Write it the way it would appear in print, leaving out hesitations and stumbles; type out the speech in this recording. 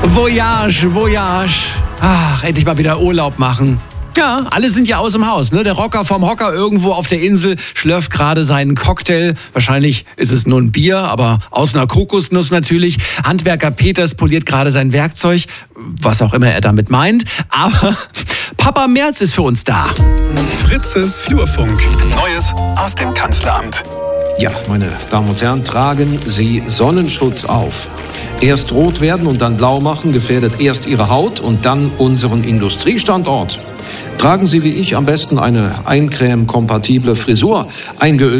Voyage, Voyage. Ach, endlich mal wieder Urlaub machen. Ja, alle sind ja aus dem Haus, ne? Der Rocker vom Hocker irgendwo auf der Insel schlürft gerade seinen Cocktail. Wahrscheinlich ist es nur ein Bier, aber aus einer Kokosnuss natürlich. Handwerker Peters poliert gerade sein Werkzeug, was auch immer er damit meint. Aber Papa Merz ist für uns da. Fritzes Flurfunk. Neues aus dem Kanzleramt. Ja, meine Damen und Herren, tragen Sie Sonnenschutz auf. Erst rot werden und dann blau machen gefährdet erst Ihre Haut und dann unseren Industriestandort. Tragen Sie wie ich am besten eine eincreme-kompatible Frisur, eingeölt